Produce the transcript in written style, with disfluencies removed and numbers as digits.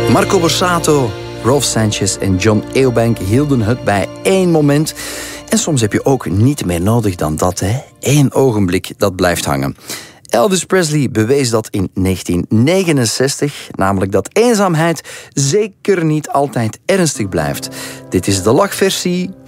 Marco Borsato, Rolf Sanchez en John Eubank hielden het bij één moment. En soms heb je ook niet meer nodig dan dat, hè? Eén ogenblik, dat blijft hangen. Elvis Presley bewees dat in 1969, namelijk dat eenzaamheid zeker niet altijd ernstig blijft. Dit is de lachversie